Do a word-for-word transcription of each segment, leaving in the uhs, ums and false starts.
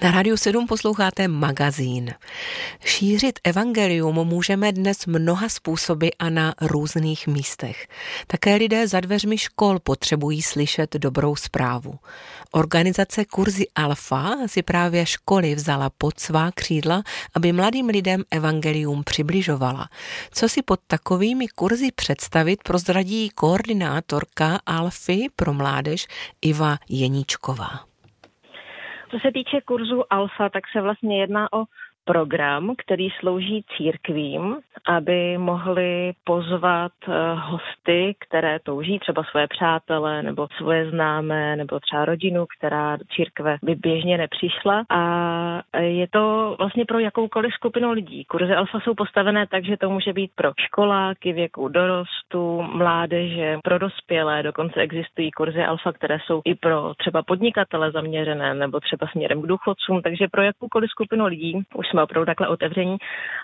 Na Rádiu sedm posloucháte magazín. Šířit evangelium můžeme dnes mnoha způsoby a na různých místech. Také lidé za dveřmi škol potřebují slyšet dobrou zprávu. Organizace Kurzy Alfa si právě školy vzala pod svá křídla, aby mladým lidem evangelium přibližovala. Co si pod takovými kurzy představit, prozradí koordinátorka Alfy pro mládež Iva Jeníčková. Co se týče kurzu Alfa, tak se vlastně jedná o program, který slouží církvím, aby mohli pozvat hosty, které touží, třeba své přátele nebo svoje známé nebo třeba rodinu, která do církve by běžně nepřišla. A je to vlastně pro jakoukoliv skupinu lidí. Kurzy Alfa jsou postavené tak, že to může být pro školáky věku dorostu, mládeže, pro dospělé. Dokonce existují kurzy Alfa, které jsou i pro třeba podnikatele zaměřené nebo třeba směrem k důchodcům, takže pro jakoukoliv skupinu lidí už jsme opravdu takhle otevření.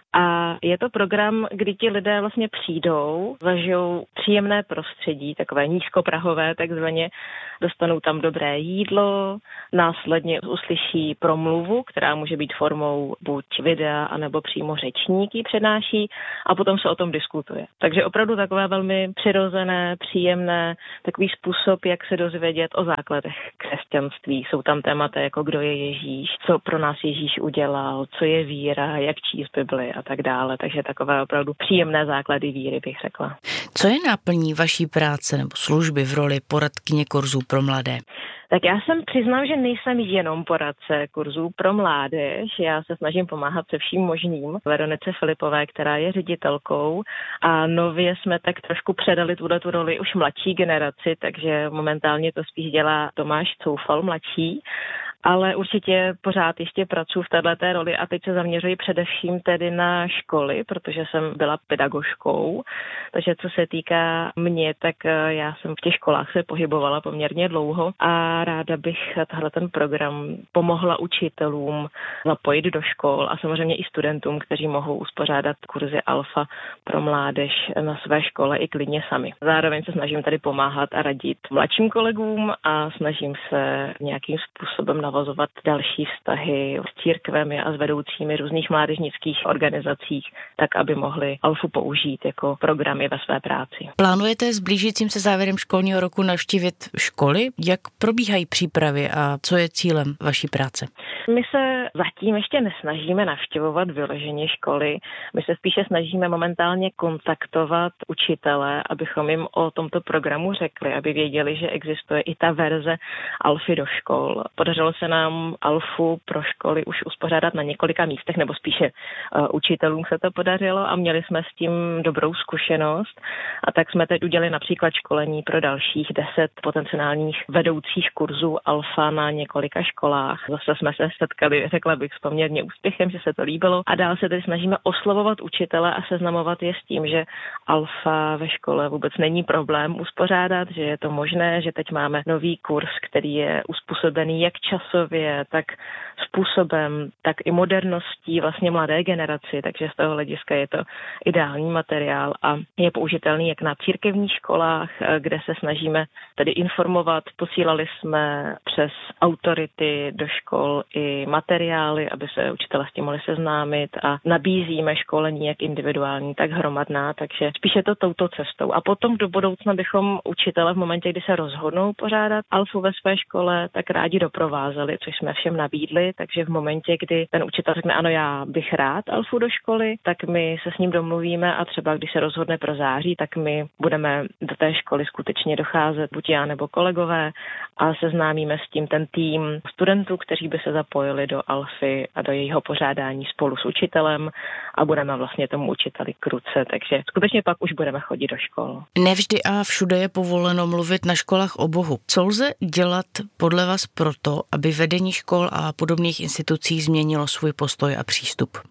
A je to program, kdy ti lidé vlastně přijdou, zažijou příjemné prostředí, takové nízkoprahové takzvaně, dostanou tam dobré jídlo, následně uslyší promluvu, která může být formou buď videa, anebo přímo řečník ji přednáší a potom se o tom diskutuje. Takže opravdu takové velmi přirozené, příjemné, takový způsob, jak se dozvědět o základech křesťanství. Jsou tam témata jako kdo je Ježíš, co pro nás Ježíš udělal, co je víra, jak číst Bibli a tak dále. Takže takové opravdu příjemné základy víry, bych řekla. Co je náplní vaší práce nebo služby v roli poradkyně kurzů pro mladé? Tak já jsem přiznám, že nejsem jenom poradce kurzů pro mládež. Já se snažím pomáhat se vším možným. Veronice Filipové, která je ředitelkou, a nově jsme tak trošku předali tuto roli už mladší generaci, takže momentálně to spíš dělá Tomáš Coufal mladší. Ale určitě pořád ještě pracuji v této roli a teď se zaměřuji především tedy na školy, protože jsem byla pedagožkou, takže co se týká mě, tak já jsem v těch školách se pohybovala poměrně dlouho a ráda bych tahle ten program pomohla učitelům zapojit do škol a samozřejmě i studentům, kteří mohou uspořádat kurzy Alfa pro mládež na své škole i klidně sami. Zároveň se snažím tady pomáhat a radit mladším kolegům a snažím se nějakým způsobem navazovat další vztahy s církvemi a s vedoucími různých mládežnických organizacích, tak aby mohli Alfu použít jako programy ve své práci. Plánujete s blížícím se závěrem školního roku navštívit školy? Jak probíhají přípravy a co je cílem vaší práce? My se zatím ještě nesnažíme navštěvovat vyloženě školy. My se spíše snažíme momentálně kontaktovat učitele, abychom jim o tomto programu řekli, aby věděli, že existuje i ta verze Alfy do škol. Podařilo se nám Alfu pro školy už uspořádat na několika místech, nebo spíše uh, učitelům se to podařilo a měli jsme s tím dobrou zkušenost. A tak jsme teď udělali například školení pro dalších deset potenciálních vedoucích kurzů Alfa na několika školách. Zase jsme se setkali, řekla bych, s poměrně úspěchem, že se to líbilo. A dál se tedy snažíme oslovovat učitele a seznamovat je s tím, že Alfa ve škole vůbec není problém uspořádat, že je to možné, že teď máme nový kurz, který je uspůsobený jak časově, tak způsobem, tak i moderností vlastně mladé generaci, takže z toho hlediska je to ideální materiál a je použitelný jak na církevních školách, kde se snažíme tedy informovat. Posílali jsme přes autority do škol i materiály, aby se učitelé s tím mohli seznámit a nabízíme školení jak individuální, tak hromadná, takže spíše to touto cestou. A potom do budoucna bychom učitele v momentě, kdy se rozhodnou pořádat Alfu ve své škole, tak rádi doprovázeli, což jsme všem nabídli, takže v momentě, kdy ten učitel řekne ano, já bych rád Alfu do školy, tak my se s ním domluvíme a třeba když se rozhodne pro září, tak my budeme do té školy skutečně docházet, buď já nebo kolegové, a seznámíme s tím ten tým studentů, kteří by se zapojili do Alfy a do jejího pořádání spolu s učitelem a budeme vlastně tomu učiteli k ruce, takže skutečně pak už budeme chodit do škol. Nevždy a všude je povoleno mluvit na školách o Bohu. Co lze dělat podle vás proto, aby vedení škol a podobných institucí změnilo svůj postoj a přístup?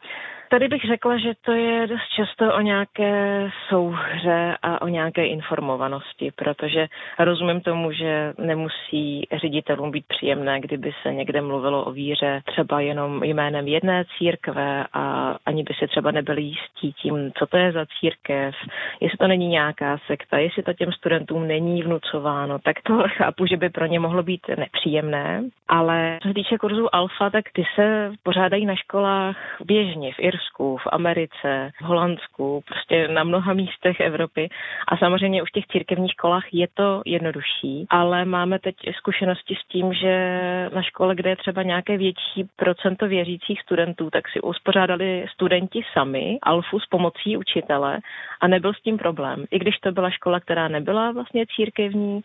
Tady bych řekla, že to je dost často o nějaké souhře a o nějaké informovanosti, protože rozumím tomu, že nemusí ředitelům být příjemné, kdyby se někde mluvilo o víře třeba jenom jménem jedné církve a ani by si třeba nebyli jistí tím, co to je za církev, jestli to není nějaká sekta, jestli to těm studentům není vnucováno, tak to chápu, že by pro ně mohlo být nepříjemné, ale co se týče kurzu Alfa, tak ty se pořádají na školách běžně v Irsku, v Americe, v Holandsku, prostě na mnoha místech Evropy a samozřejmě už v těch církevních školách je to jednodušší, ale máme teď zkušenosti s tím, že na škole, kde je třeba nějaké větší procento věřících studentů, tak si uspořádali studenti sami Alfu s pomocí učitele a nebyl s tím problém. I když to byla škola, která nebyla vlastně církevní,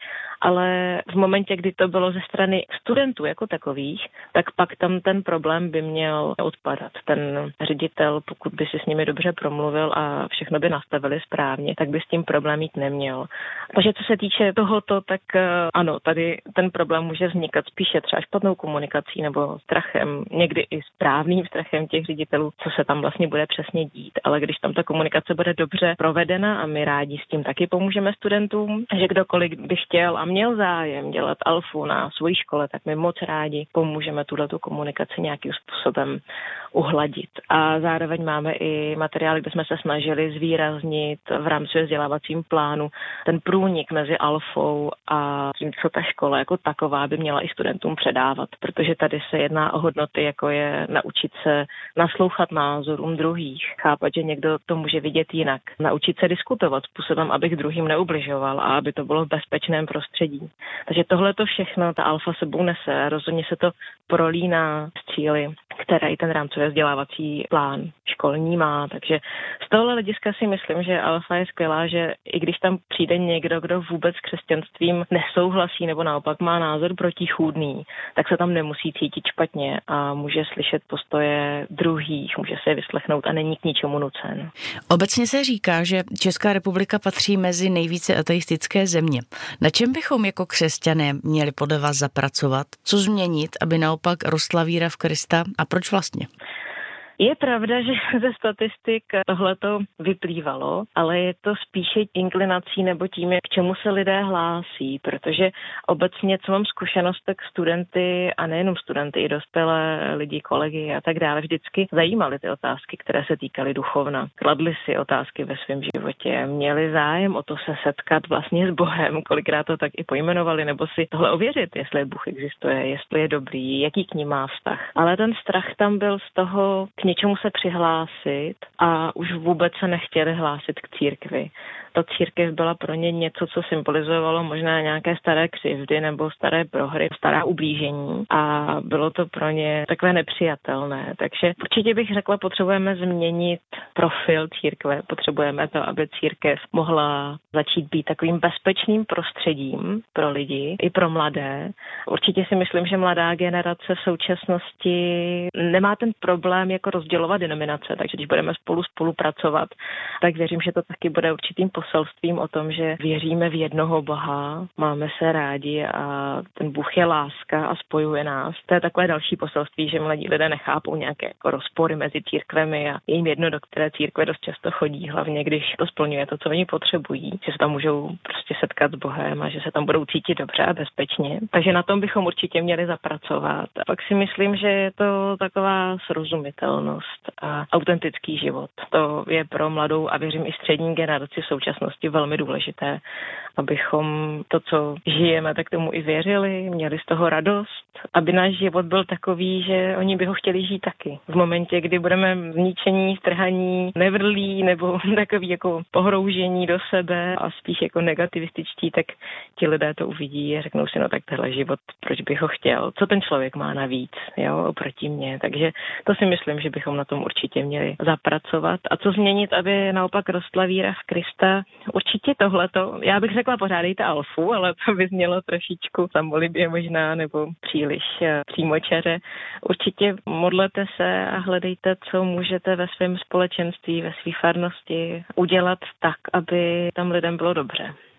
ale v momentě, kdy to bylo ze strany studentů jako takových, tak pak tam ten problém by měl odpadat. Ten ředitel, pokud by si s nimi dobře promluvil a všechno by nastavili správně, tak by s tím problém mít neměl. Takže co se týče tohoto, tak ano, tady ten problém může vznikat spíše třeba špatnou komunikací nebo strachem, někdy i správným strachem těch ředitelů, co se tam vlastně bude přesně dít. Ale když tam ta komunikace bude dobře provedena a my rádi s tím taky pomůžeme studentům, že kdokoliv by chtěl a měl zájem dělat Alfu na svojí škole, tak my moc rádi pomůžeme tuhletu komunikaci nějakým způsobem uhladit. A zároveň máme i materiály, kde jsme se snažili zvýraznit v rámci vzdělávacím plánu ten průnik mezi Alfou a tím, co ta škola jako taková by měla i studentům předávat, protože tady se jedná o hodnoty, jako je naučit se naslouchat názorům druhých, chápat, že někdo to může vidět jinak, naučit se diskutovat způsobem, abych druhým neubližoval a aby to bylo v bezpečném prostředí. Takže tohle to všechno ta Alfa sebou nese a rozhodně se to prolíná s cíli, které i ten rámcový vzdělávací plán školní má. Takže z tohohle hlediska si myslím, že Alfa je skvělá, že i když tam přijde někdo, kdo vůbec s křesťanstvím nesouhlasí nebo naopak má názor protichůdný, tak se tam nemusí cítit špatně a může slyšet postoje druhých, může se je vyslechnout a není k ničemu nucen. Obecně se říká, že Česká republika patří mezi nejvíce ateistické země. Na čem bychom jako křesťané měli podle vás zapracovat? Co změnit, aby naopak rostla víra v Krista? A proč vlastně? Je pravda, že ze statistik tohleto vyplývalo, ale je to spíše inklinací nebo tím, k čemu se lidé hlásí, protože obecně, co mám zkušenost, tak studenty a nejenom studenty, i dospělé lidi, kolegy a tak dále, vždycky zajímaly ty otázky, které se týkaly duchovna. Kladli si otázky ve svém životě, měli zájem o to se setkat vlastně s Bohem, kolikrát to tak i pojmenovali, nebo si tohle ověřit, jestli Bůh existuje, jestli je dobrý, jaký k ní má vztah. Ale ten strach tam byl z toho k něčemu se přihlásit a už vůbec se nechtěli hlásit k církvi. Ta církev byla pro ně něco, co symbolizovalo možná nějaké staré křivdy nebo staré prohry, stará ublížení a bylo to pro ně takové nepřijatelné. Takže určitě bych řekla, potřebujeme změnit profil církve, potřebujeme to, aby církev mohla začít být takovým bezpečným prostředím pro lidi i pro mladé. Určitě si myslím, že mladá generace v současnosti nemá ten problém jako rozdělovat denominace, takže když budeme spolu spolupracovat, tak věřím, že to taky bude určitým poselstvím o tom, že věříme v jednoho Boha, máme se rádi a ten Bůh je láska a spojuje nás. To je takové další poselství, že mladí lidé nechápou nějaké jako rozpory mezi církvemi a je jim jedno, do které církve dost často chodí, hlavně když to splňuje to, co oni potřebují, že se tam můžou prostě setkat s Bohem a že se tam budou cítit dobře a bezpečně. Takže na tom bychom určitě měli zapracovat. A pak si myslím, že je to taková srozumitelnost a autentický život. To je pro mladou a věřím i střední generaci v současnosti velmi důležité, abychom to, co žijeme, tak tomu i věřili, měli z toho radost, aby náš život byl takový, že oni by ho chtěli žít taky. V momentě, kdy budeme zničení, strhaní, nevrlí nebo takový jako pohroužení do sebe a spíš jako negativističtí, tak ti lidé to uvidí a řeknou si, no tak tenhle život, proč bych ho chtěl? Co ten člověk má navíc, jo, oproti mně? Takže to si myslím, že bychom na tom určitě měli zapracovat. A co změnit, aby naopak rostla víra v Krista? Určitě tohleto. Já bych řekla, pořádejte Alfu, ale to by znělo trošičku samolibě možná nebo příliš přímočaře. Určitě modlete se a hledejte, co můžete ve svém společenství, ve své farnosti udělat tak, aby tam lidem bylo dobře.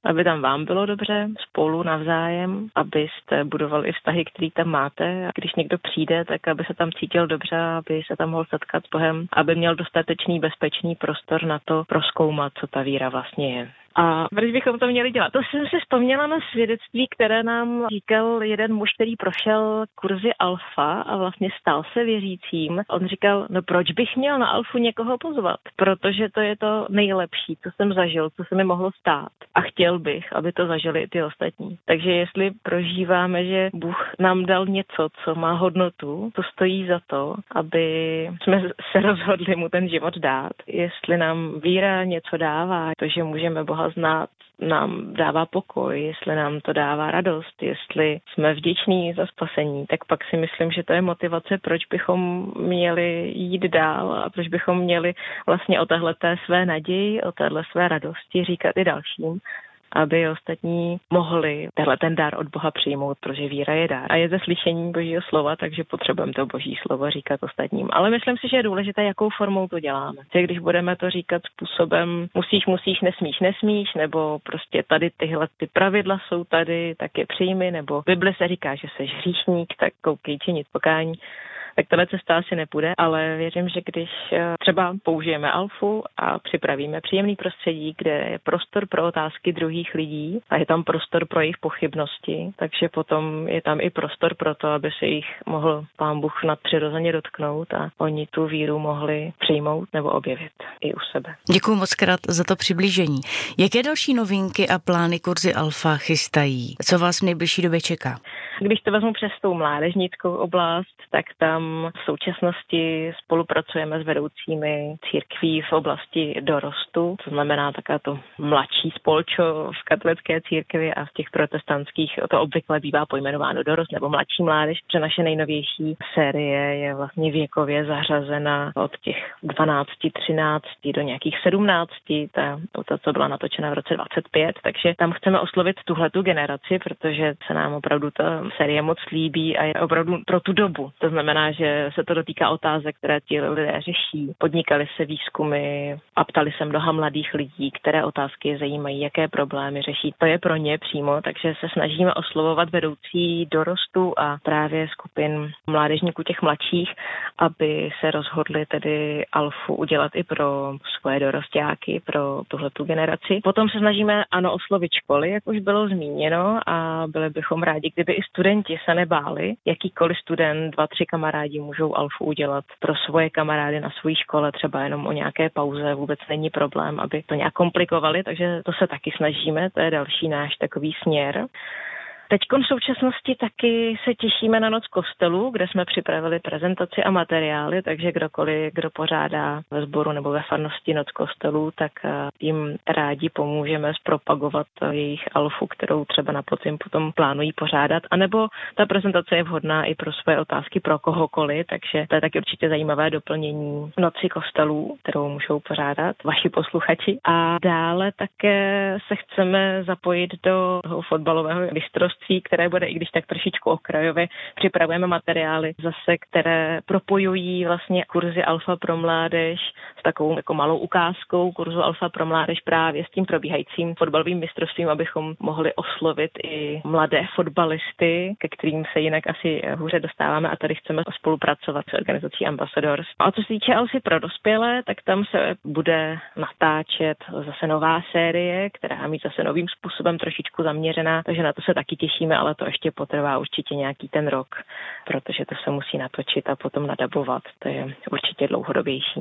aby tam vám bylo dobře, spolu navzájem, abyste budovali vztahy, které tam máte. A když někdo přijde, tak aby se tam cítil dobře, aby se tam mohl setkat s Bohem, aby měl dostatečný bezpečný prostor na to prozkoumat, co ta víra vlastně je. A proč bychom to měli dělat? To jsem si vzpomněla na svědectví, které nám říkal jeden muž, který prošel kurzy Alfa a vlastně stal se věřícím. On říkal, no proč bych měl na Alfu někoho pozvat? Protože to je to nejlepší, co jsem zažil, co se mi mohlo stát. A chtěl bych, aby to zažili i ty ostatní. Takže jestli prožíváme, že Bůh nám dal něco, co má hodnotu, to stojí za to, aby jsme se rozhodli mu ten život dát. Jestli nám víra něco dává, to, že můžeme Boha znát, nám dává pokoj, jestli nám to dává radost, jestli jsme vděční za spasení, tak pak si myslím, že to je motivace, proč bychom měli jít dál a proč bychom měli vlastně o téhleté své naději, o téhle své radosti říkat i dalším, aby ostatní mohli tenhle ten dar od Boha přijmout, protože víra je dar. A je ze slyšení Božího slova, takže potřebujeme to Boží slovo říkat ostatním. Ale myslím si, že je důležité, jakou formou to děláme. Že když budeme to říkat způsobem musíš, musíš, nesmíš, nesmíš, nebo prostě tady tyhle ty pravidla jsou tady, tak je přijmi, nebo v Bibli se říká, že jsi hříšník, tak koukej činit pokání. Tak tahle cesta asi nepůjde, ale věřím, že když třeba použijeme Alfu a připravíme příjemný prostředí, kde je prostor pro otázky druhých lidí a je tam prostor pro jejich pochybnosti, takže potom je tam i prostor pro to, aby se jich mohl Pán Bůh nadpřirozeně dotknout a oni tu víru mohli přijmout nebo objevit i u sebe. Děkuji moc krát za to přiblížení. Jaké další novinky a plány kurzy Alfa chystají? Co vás v nejbližší době čeká? Když to vezmu přes tou mládežnickou oblast, tak tam v současnosti spolupracujeme s vedoucími církví v oblasti dorostu, to znamená taká to mladší spolčo v katolické církvi a v těch protestantských to obvykle bývá pojmenováno dorost nebo mladší mládež, protože naše nejnovější série je vlastně věkově zařazena od těch dvanácti, třinácti do nějakých sedmnácti, ta, ta co byla natočena v roce dvacet pět, takže tam chceme oslovit tuhletu generaci, protože se nám opravdu ta série moc líbí a je opravdu pro tu dobu. To znamená, že se to dotýká otázek, které ti lidé řeší. Podnikali se výzkumy a ptali se mnoha mladých lidí, které otázky je zajímají, jaké problémy řeší. To je pro ně přímo, takže se snažíme oslovovat vedoucí dorostu a právě skupin mládežníků těch mladších, aby se rozhodli tedy Alfu udělat i pro svoje dorostáky, pro tuhletu generaci. Potom se snažíme ano oslovit školy, jak už bylo zmíněno, a byli bychom rádi, kdyby i studenti se nebáli. Jakýkoliv student, dva, tři kamarádi můžou Alfu udělat pro svoje kamarády na své škole, třeba jenom o nějaké pauze, vůbec není problém, aby to nějak komplikovali, takže to se taky snažíme, to je další náš takový směr. Teď v současnosti taky se těšíme na Noc kostelů, kde jsme připravili prezentaci a materiály, takže kdokoliv, kdo pořádá ve sboru nebo ve farnosti Noc kostelů, tak jim rádi pomůžeme zpropagovat jejich Alfu, kterou třeba na podzim potom plánují pořádat. A nebo ta prezentace je vhodná i pro své otázky pro kohokoliv, takže to je taky určitě zajímavé doplnění Noci kostelů, kterou můžou pořádat vaši posluchači. A dále také se chceme zapojit do toho fotbalového mistrovství, které bude, i když tak trošičku okrajově, připravujeme materiály zase, které propojují vlastně kurzy Alfa pro mládež s takovou jako malou ukázkou kurzu Alfa pro mládež právě s tím probíhajícím fotbalovým mistrovstvím, abychom mohli oslovit i mladé fotbalisty, ke kterým se jinak asi hůře dostáváme a tady chceme spolupracovat s organizací Ambassadors. A co se týče Alfy pro dospělé, tak tam se bude natáčet zase nová série, která má mít zase novým způsobem trošičku zaměřená, takže na to se taky těšíme, ale to ještě potrvá určitě nějaký ten rok, protože to se musí natočit a potom nadabovat. To je určitě dlouhodobější.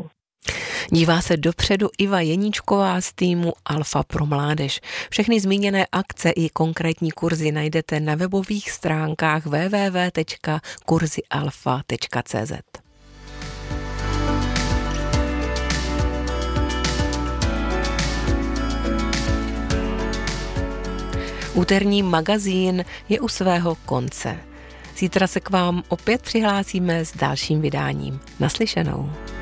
Dívá se dopředu Iva Jeníčková z týmu Alfa pro mládež. Všechny zmíněné akce i konkrétní kurzy najdete na webových stránkách w w w tečka kurzy alfa tečka c z. Úterní magazín je u svého konce. Zítra se k vám opět přihlásíme s dalším vydáním. Naslyšenou.